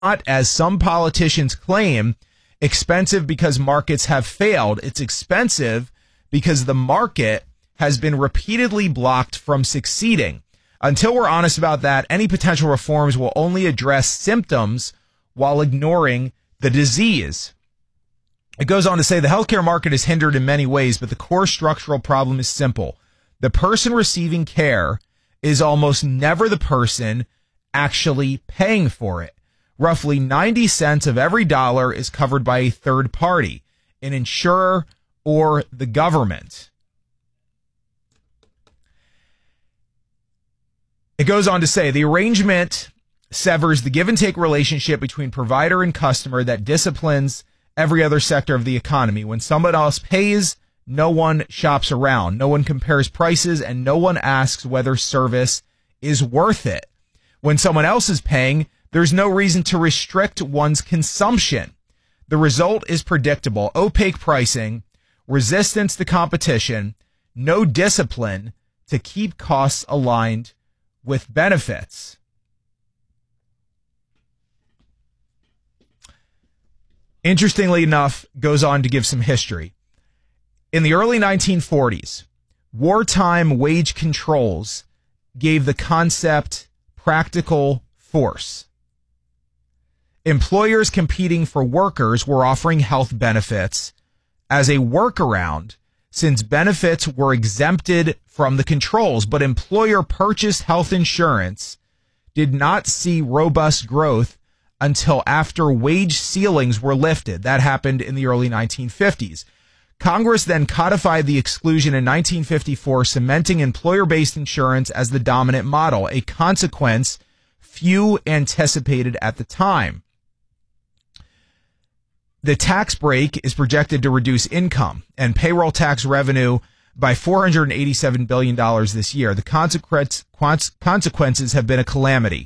not, as some politicians claim, expensive because markets have failed. It's expensive because the market has been repeatedly blocked from succeeding. Until we're honest about that, any potential reforms will only address symptoms while ignoring the disease. It goes on to say the healthcare market is hindered in many ways, but the core structural problem is simple. The person receiving care is almost never the person actually paying for it. Roughly 90 cents of every dollar is covered by a third party, an insurer or the government. It goes on to say the arrangement severs the give and take relationship between provider and customer that disciplines every other sector of the economy. When someone else pays, no one shops around, no one compares prices, and no one asks whether service is worth it. When someone else is paying, there's no reason to restrict one's consumption. The result is predictable: opaque pricing, resistance to competition, no discipline to keep costs aligned with benefits. Interestingly enough, goes on to give some history. In the early 1940s, wartime wage controls gave the concept practical force. Employers competing for workers were offering health benefits as a workaround, since benefits were exempted from the controls, but employer-purchased health insurance did not see robust growth until after wage ceilings were lifted. That happened in the early 1950s. Congress then codified the exclusion in 1954, cementing employer-based insurance as the dominant model, a consequence few anticipated at the time. The tax break is projected to reduce income and payroll tax revenue by $487 billion this year. The consequences have been a calamity.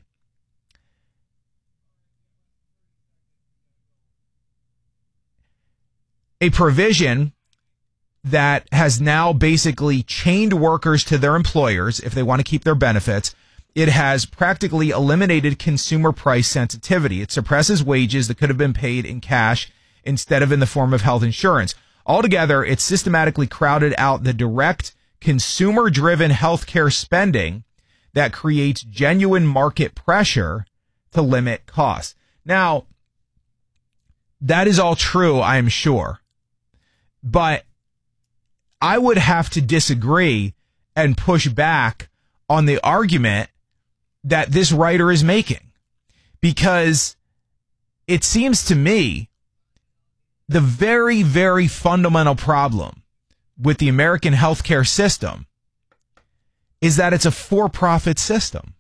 A provision that has now basically chained workers to their employers if they want to keep their benefits. It has practically eliminated consumer price sensitivity. It suppresses wages that could have been paid in cash instead of in the form of health insurance. Altogether, it's systematically crowded out the direct consumer-driven healthcare spending that creates genuine market pressure to limit costs. Now, that is all true, I am sure. But I would have to disagree and push back on the argument that this writer is making, because it seems to me the very, very fundamental problem with the American healthcare system is that it's a for-profit system.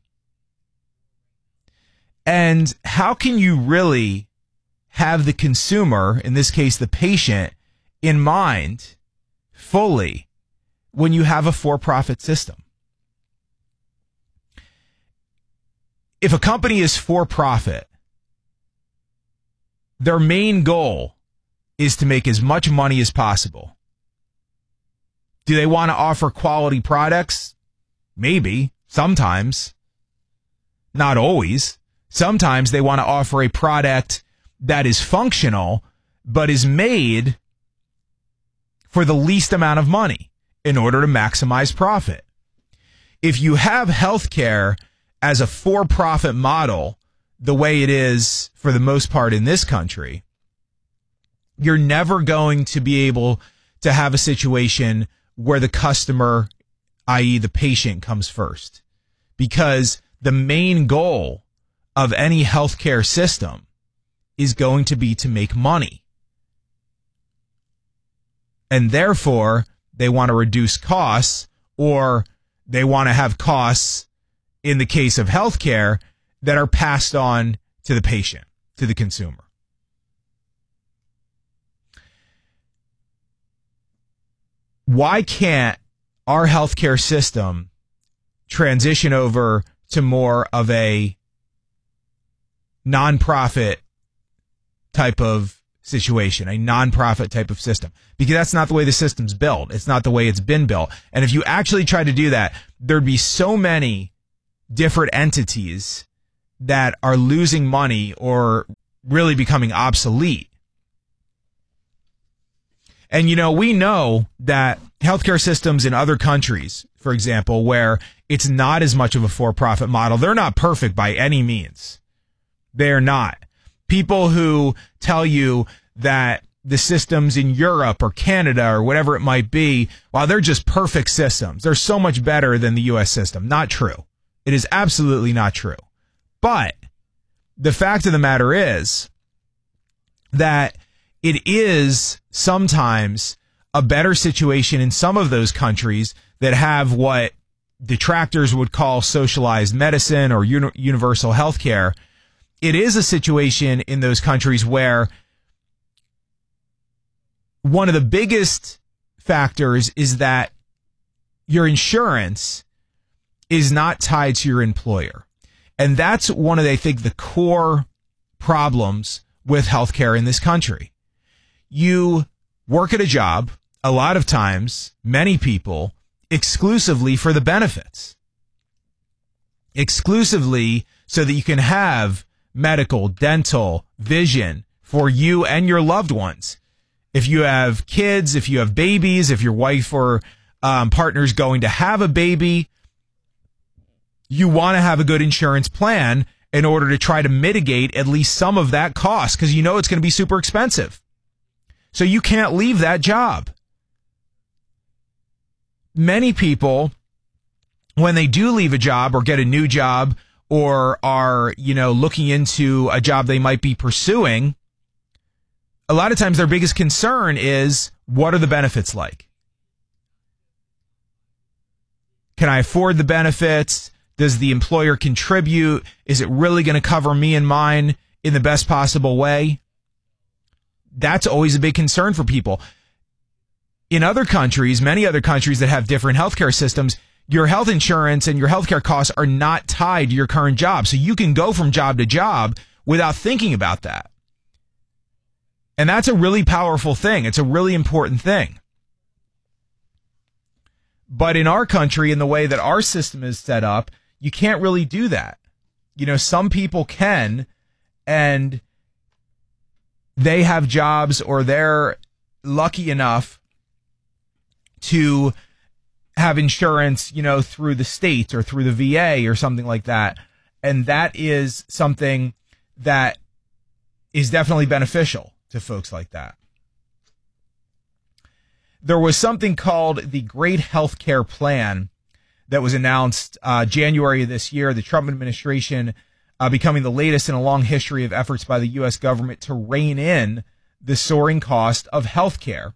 And how can you really have the consumer, in this case the patient, in mind fully when you have a for-profit system? If a company is for-profit, their main goal is to make as much money as possible. Do they want to offer quality products? Maybe. Sometimes. Not always. Sometimes they want to offer a product that is functional, but is made for the least amount of money in order to maximize profit. If you have healthcare as a for-profit model, the way it is for the most part in this country, you're never going to be able to have a situation where the customer, i.e. the patient, comes first. Because the main goal of any healthcare system is going to be to make money. And therefore, they want to reduce costs, or they want to have costs, in the case of healthcare, that are passed on to the patient, to the consumer. Why can't our healthcare system transition over to more of a nonprofit type of situation, a nonprofit type of system? Because that's not the way the system's built. It's not the way it's been built. And if you actually try to do that, there'd be so many different entities that are losing money or really becoming obsolete. And, we know that healthcare systems in other countries, for example, where it's not as much of a for-profit model, they're not perfect by any means. They're not. People who tell you that the systems in Europe or Canada or whatever it might be, while they're just perfect systems, they're so much better than the U.S. system. Not true. It is absolutely not true. But the fact of the matter is that it is sometimes a better situation in some of those countries that have what detractors would call socialized medicine or universal health care. It is a situation in those countries where one of the biggest factors is that your insurance is not tied to your employer. And that's one of, I think, the core problems with healthcare in this country. You work at a job, a lot of times, many people, exclusively for the benefits. Exclusively so that you can have medical, dental, vision for you and your loved ones. If you have kids, if you have babies, if your wife or partner's going to have a baby, you want to have a good insurance plan in order to try to mitigate at least some of that cost, because it's going to be super expensive. So you can't leave that job. Many people, when they do leave a job or get a new job or are, looking into a job they might be pursuing, a lot of times their biggest concern is, what are the benefits like? Can I afford the benefits? Does the employer contribute? Is it really going to cover me and mine in the best possible way? That's always a big concern for people. In other countries, many other countries that have different healthcare systems, your health insurance and your healthcare costs are not tied to your current job. So you can go from job to job without thinking about that. And that's a really powerful thing. It's a really important thing. But in our country, in the way that our system is set up, you can't really do that. Some people can, and they have jobs or they're lucky enough to have insurance, through the state or through the VA or something like that. And that is something that is definitely beneficial to folks like that. There was something called the Great Healthcare Plan that was announced January of this year, the Trump administration becoming the latest in a long history of efforts by the U.S. government to rein in the soaring cost of healthcare.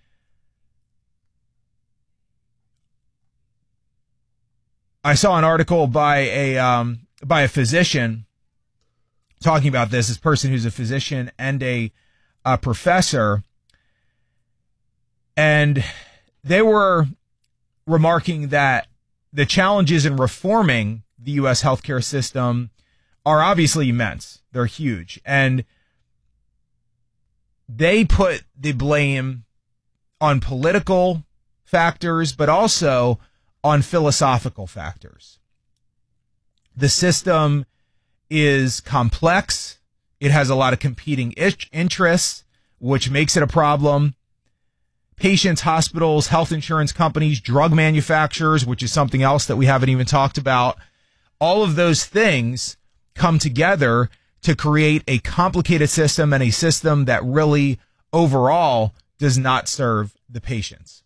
I saw an article by a physician talking about this person who's a physician and a professor, and they were remarking that the challenges in reforming the U.S. healthcare system are obviously immense. They're huge. And they put the blame on political factors, but also on philosophical factors. The system is complex. It has a lot of competing interests, which makes it a problem. Patients, hospitals, health insurance companies, drug manufacturers, which is something else that we haven't even talked about. All of those things come together to create a complicated system, and a system that really overall does not serve the patients.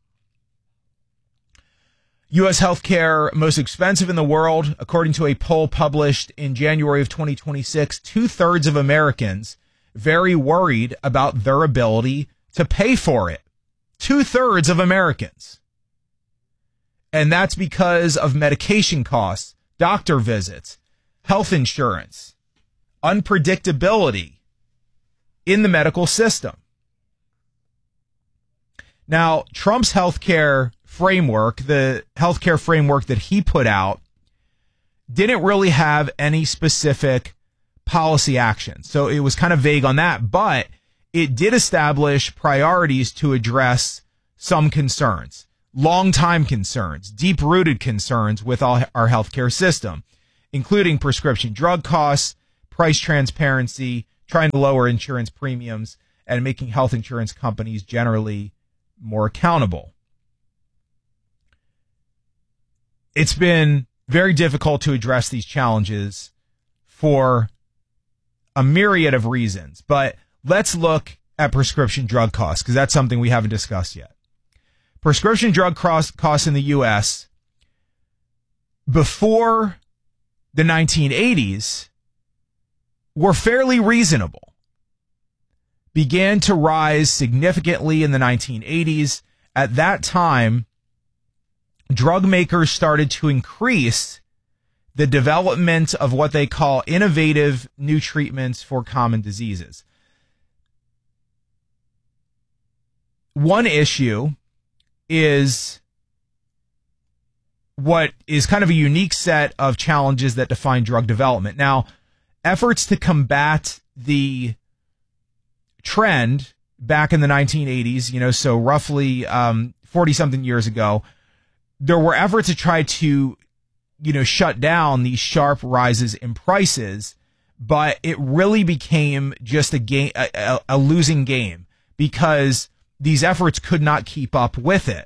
U.S. healthcare most expensive in the world. According to a poll published in January of 2026, 2/3 of Americans very worried about their ability to pay for it. 2/3 of Americans. And that's because of medication costs, doctor visits, health insurance, unpredictability in the medical system. Now, Trump's healthcare framework, the healthcare framework that he put out, didn't really have any specific policy action. So it was kind of vague on that, but it did establish priorities to address some concerns, long-time concerns, deep-rooted concerns with our healthcare system. including prescription drug costs, price transparency, trying to lower insurance premiums, and making health insurance companies generally more accountable. It's been very difficult to address these challenges for a myriad of reasons, but let's look at prescription drug costs because that's something we haven't discussed yet. Prescription drug costs in the U.S. before the 1980s were fairly reasonable, began to rise significantly in the 1980s. At that time, drug makers started to increase the development of what they call innovative new treatments for common diseases. One issue is what is kind of a unique set of challenges that define drug development. Now, efforts to combat the trend back in the 1980s, so roughly 40-something years ago, there were efforts to try to, shut down these sharp rises in prices, but it really became just a losing game because these efforts could not keep up with it.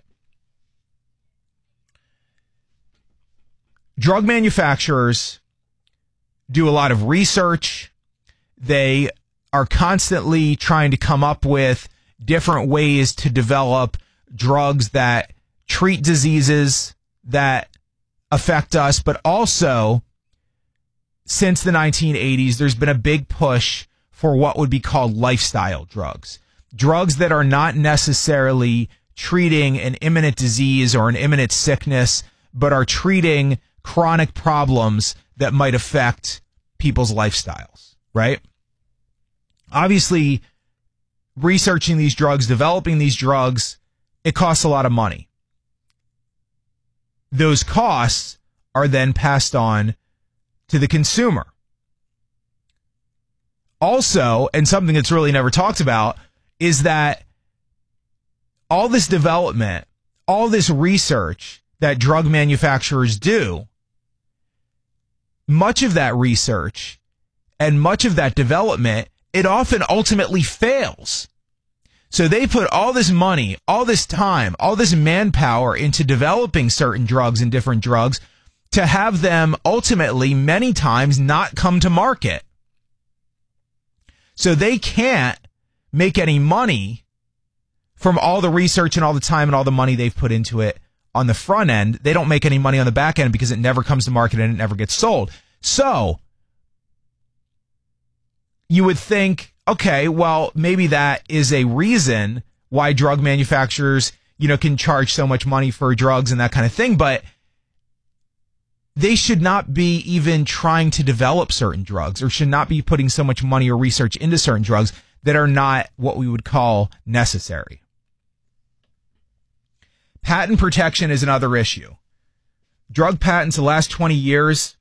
Drug manufacturers do a lot of research. They are constantly trying to come up with different ways to develop drugs that treat diseases that affect us, but also since the 1980s, there's been a big push for what would be called lifestyle drugs. Drugs that are not necessarily treating an imminent disease or an imminent sickness, but are treating chronic problems that might affect people's lifestyles, right? Obviously, researching these drugs, developing these drugs, it costs a lot of money. Those costs are then passed on to the consumer. Also, and something that's really never talked about, is that all this development, all this research that drug manufacturers do, much of that research and much of that development, it often ultimately fails. So they put all this money, all this time, all this manpower into developing certain drugs and different drugs to have them ultimately many times not come to market. So they can't make any money from all the research and all the time and all the money they've put into it on the front end. They don't make any money on the back end because it never comes to market and it never gets sold. So you would think, okay, well, maybe that is a reason why drug manufacturers, can charge so much money for drugs and that kind of thing, but they should not be even trying to develop certain drugs or should not be putting so much money or research into certain drugs that are not what we would call necessary. Patent protection is another issue. Drug patents the last 20 years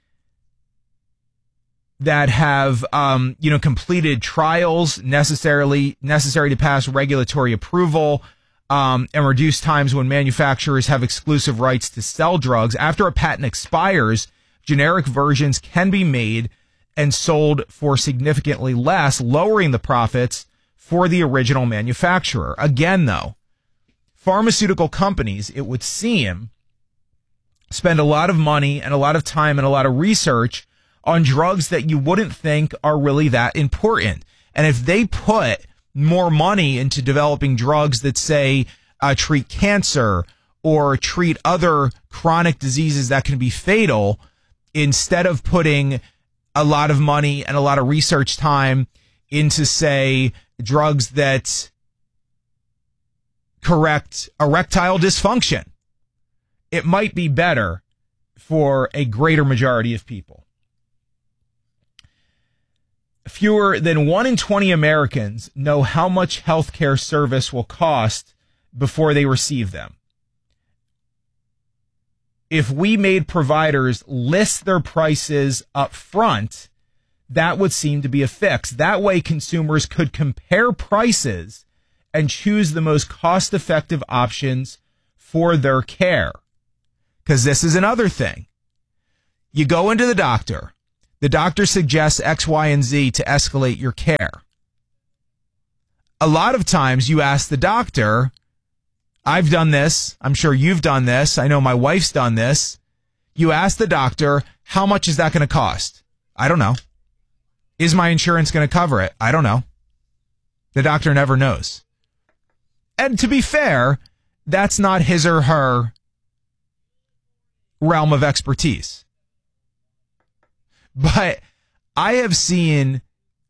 that have, completed trials necessary to pass regulatory approval, and reduce times when manufacturers have exclusive rights to sell drugs. After a patent expires, generic versions can be made and sold for significantly less, lowering the profits for the original manufacturer. Again, though, pharmaceutical companies, it would seem, spend a lot of money and a lot of time and a lot of research on drugs that you wouldn't think are really that important. And if they put more money into developing drugs that say treat cancer or treat other chronic diseases that can be fatal, instead of putting a lot of money and a lot of research time into, say, drugs that correct erectile dysfunction, it might be better for a greater majority of people. Fewer than 1 in 20 Americans know how much healthcare service will cost before they receive them. If we made providers list their prices up front, that would seem to be a fix. That way, consumers could compare prices and choose the most cost-effective options for their care. Because this is another thing. You go into the doctor. The doctor suggests X, Y, and Z to escalate your care. A lot of times you ask the doctor, I've done this. I'm sure you've done this. I know my wife's done this. You ask the doctor, how much is that going to cost? I don't know. Is my insurance going to cover it? I don't know. The doctor never knows. And to be fair, that's not his or her realm of expertise. But I have seen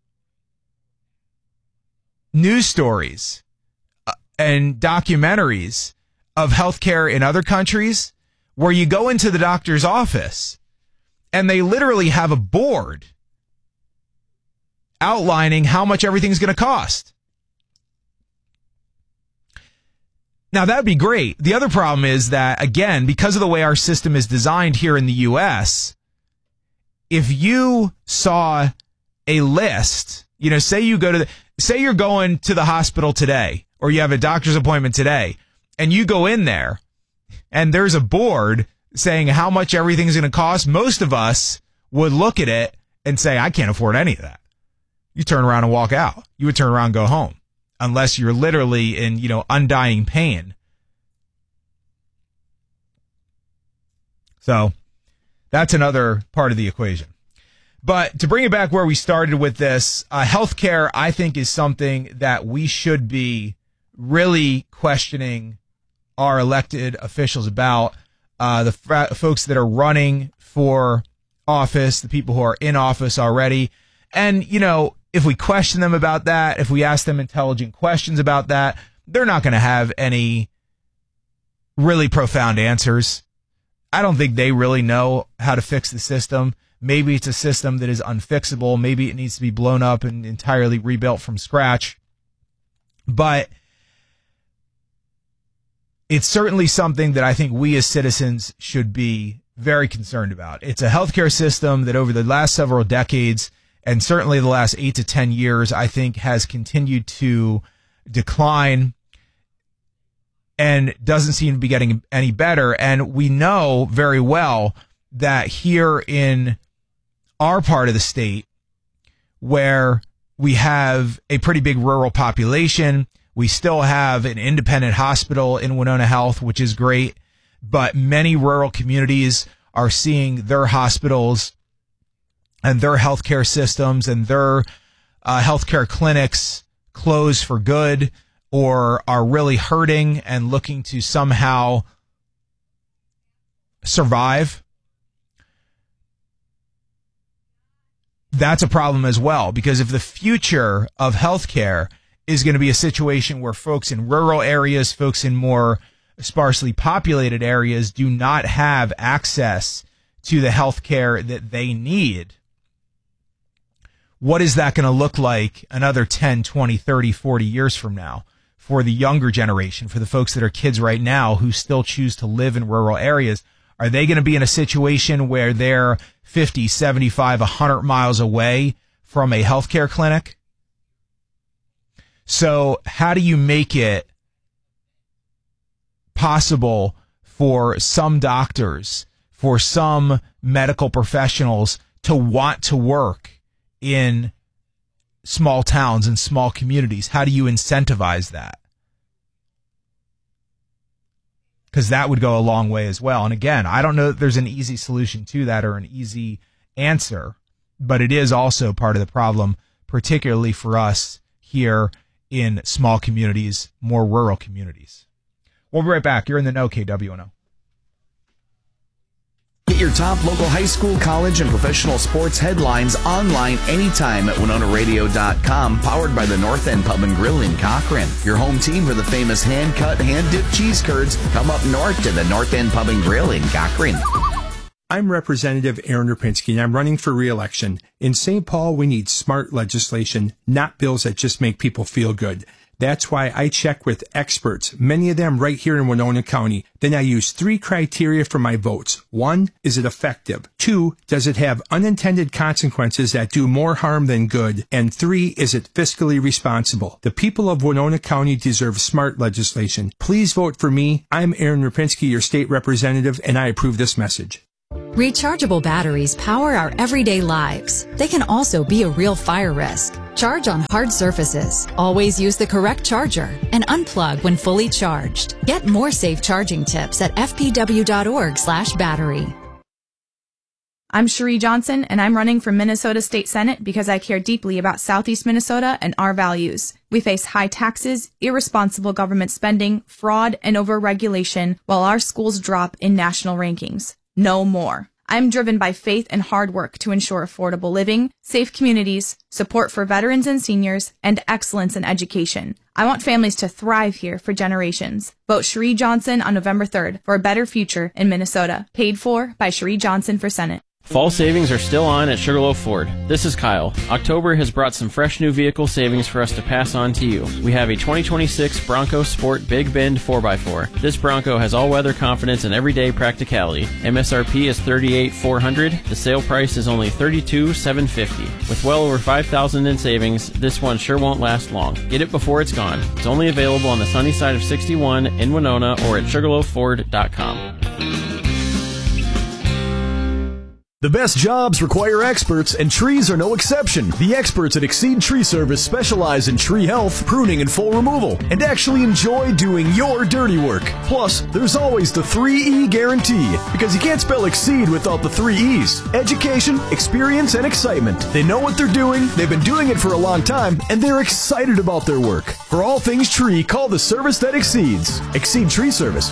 news stories and documentaries of healthcare in other countries where you go into the doctor's office and they literally have a board outlining how much everything's going to cost. Now, that'd be great. The other problem is that, again, because of the way our system is designed here in the U.S., if you saw a list, say you're going to the hospital today, or you have a doctor's appointment today, and you go in there, and there's a board saying how much everything's going to cost, most of us would look at it and say, I can't afford any of that. You turn around and walk out. You would turn around and go home. Unless you're literally in, undying pain. So that's another part of the equation. But to bring it back where we started with this, healthcare, I think, is something that we should be really questioning our elected officials about. The folks that are running for office, the people who are in office already. And, if we question them about that, if we ask them intelligent questions about that, they're not going to have any really profound answers. I don't think they really know how to fix the system. Maybe it's a system that is unfixable. Maybe it needs to be blown up and entirely rebuilt from scratch. But it's certainly something that I think we as citizens should be very concerned about. It's a healthcare system that over the last several decades, and certainly the last 8 to 10 years, I think has continued to decline and doesn't seem to be getting any better. And we know very well that here in our part of the state, where we have a pretty big rural population, we still have an independent hospital in Winona Health, which is great, but many rural communities are seeing their hospitals and their healthcare systems and their healthcare clinics close for good, or are really hurting and looking to somehow survive. That's a problem as well, because if the future of healthcare is going to be a situation where folks in rural areas, folks in more sparsely populated areas do not have access to the healthcare that they need, what is that going to look like another 10, 20, 30, 40 years from now for the younger generation, for the folks that are kids right now who still choose to live in rural areas? Are they going to be in a situation where they're 50, 75, 100 miles away from a healthcare clinic? So how do you make it possible for some doctors, for some medical professionals to want to work in small towns and small communities? How do you incentivize that? Because that would go a long way as well. And again, I don't know that there's an easy solution to that or an easy answer, but it is also part of the problem, particularly for us here in small communities, more rural communities. We'll be right back. You're in the know, KWNO. Get your top local high school, college, and professional sports headlines online anytime at WinonaRadio.com, powered by the North End Pub and Grill in Cochrane. Your home team for the famous hand-cut, hand-dipped cheese curds. Come up north to the North End Pub and Grill in Cochrane. I'm Representative Aaron Rapinski, and I'm running for re-election. In St. Paul, we need smart legislation, not bills that just make people feel good. That's why I check with experts, many of them right here in Winona County. Then I use 3 criteria for my votes. 1, is it effective? 2, does it have unintended consequences that do more harm than good? And 3, is it fiscally responsible? The people of Winona County deserve smart legislation. Please vote for me. I'm Aaron Rapinski, your state representative, and I approve this message. Rechargeable batteries power our everyday lives. They can also be a real fire risk. Charge on hard surfaces. Always use the correct charger and unplug when fully charged. Get more safe charging tips at fpw.org/battery. I'm Cherie Johnson, and I'm running for Minnesota State Senate because I care deeply about Southeast Minnesota and our values. We face high taxes, irresponsible government spending, fraud, and overregulation while our schools drop in national rankings. No more. I'm driven by faith and hard work to ensure affordable living, safe communities, support for veterans and seniors, and excellence in education. I want families to thrive here for generations. Vote Cherie Johnson on November 3rd for a better future in Minnesota. Paid for by Cherie Johnson for Senate. Fall savings are still on at Sugarloaf Ford. This is Kyle. October has brought some fresh new vehicle savings for us to pass on to you. We have a 2026 Bronco Sport Big Bend 4x4. This Bronco has all-weather confidence and everyday practicality. MSRP is $38,400. The sale price is only $32,750. With well over $5,000 in savings, this one sure won't last long. Get it before it's gone. It's only available on the sunny side of 61 in Winona or at SugarloafFord.com. The best jobs require experts, and trees are no exception. The experts at Exceed Tree Service specialize in tree health, pruning, and full removal, and actually enjoy doing your dirty work. Plus, there's always the 3E guarantee, because you can't spell Exceed without the 3 E's. Education, experience, and excitement. They know what they're doing, they've been doing it for a long time, and they're excited about their work. For all things tree, call the service that exceeds. Exceed Tree Service,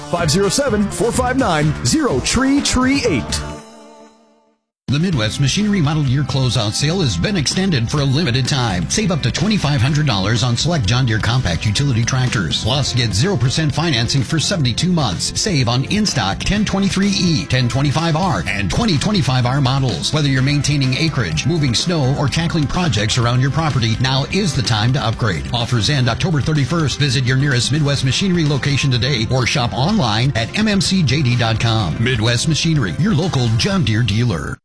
507-459-0TREE38. The Midwest Machinery Model Year Closeout Sale has been extended for a limited time. Save up to $2,500 on select John Deere compact utility tractors. Plus, get 0% financing for 72 months. Save on in-stock 1023E, 1025R, and 2025R models. Whether you're maintaining acreage, moving snow, or tackling projects around your property, now is the time to upgrade. Offers end October 31st. Visit your nearest Midwest Machinery location today or shop online at mmcjd.com. Midwest Machinery, your local John Deere dealer.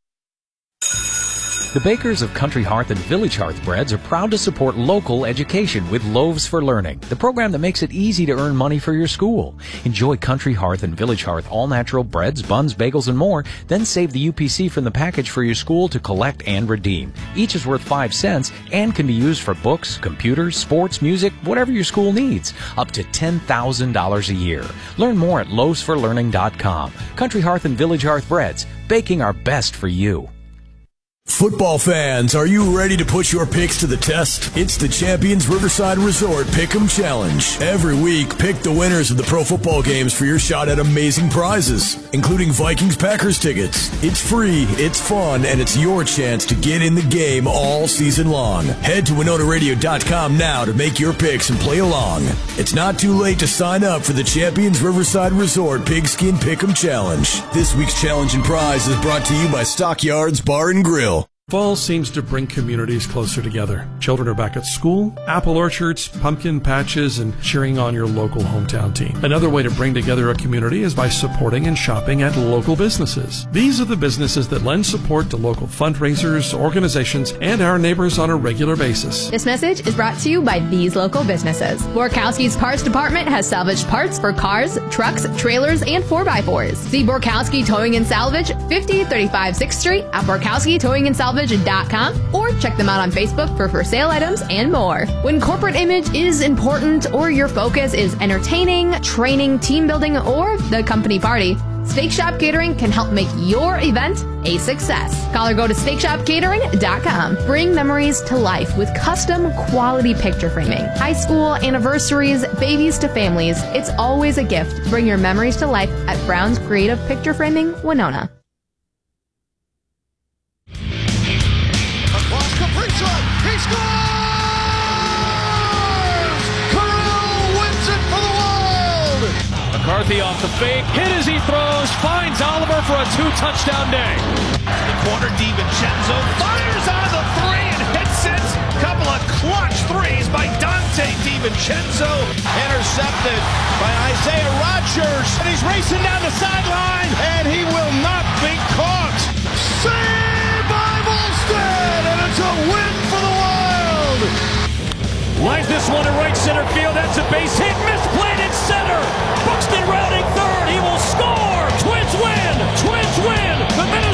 The bakers of Country Hearth and Village Hearth Breads are proud to support local education with Loaves for Learning, the program that makes it easy to earn money for your school. Enjoy Country Hearth and Village Hearth all-natural breads, buns, bagels, and more. Then save the UPC from the package for your school to collect and redeem. Each is worth 5 cents and can be used for books, computers, sports, music, whatever your school needs. Up to $10,000 a year. Learn more at loavesforlearning.com. Country Hearth and Village Hearth Breads, baking our best for you. Football fans, are you ready to put your picks to the test? It's the Champions Riverside Resort Pick'em Challenge. Every week, pick the winners of the pro football games for your shot at amazing prizes, including Vikings-Packers tickets. It's free, it's fun, and it's your chance to get in the game all season long. Head to WinonaRadio.com now to make your picks and play along. It's not too late to sign up for the Champions Riverside Resort Pigskin Pick'em Challenge. This week's challenge and prize is brought to you by Stockyards Bar and Grill. Fall seems to bring communities closer together. Children are back at school, apple orchards, pumpkin patches, and cheering on your local hometown team. Another way to bring together a community is by supporting and shopping at local businesses. These are the businesses that lend support to local fundraisers, organizations, and our neighbors on a regular basis. This message is brought to you by these local businesses. Borkowski's Parts Department has salvaged parts for cars, trucks, trailers, and 4x4s. See Borkowski Towing and Salvage, 5035 6th Street at BorkowskiTowingandSalvage.com or check them out on Facebook for sale items and more. When corporate image is important or your focus is entertaining, training, team building, or the company party, Steak Shop Catering can help make your event a success. Call or go to SteakShopCatering.com. Bring memories to life with custom quality picture framing. High school, anniversaries, babies to families. It's always a gift. Bring your memories to life at Brown's Creative Picture Framing, Winona. He scores! Corral wins it for the Wild! McCarthy off the fake, hit as he throws, finds Oliver for a 2-touchdown day. The corner, DiVincenzo fires on the three and hits it. Couple of clutch threes by Dante DiVincenzo. Intercepted by Isaiah Rodgers. And he's racing down the sideline, and he will not be caught. Saved by Volstead, and it's a win for the Wild. Lines this one to right center field. That's a base hit. Misplayed in center. Buxton routing third.